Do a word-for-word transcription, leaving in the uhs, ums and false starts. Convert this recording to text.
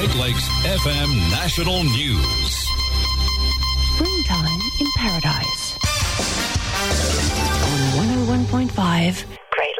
Great Lakes F M National News. Springtime in Paradise. On one oh one point five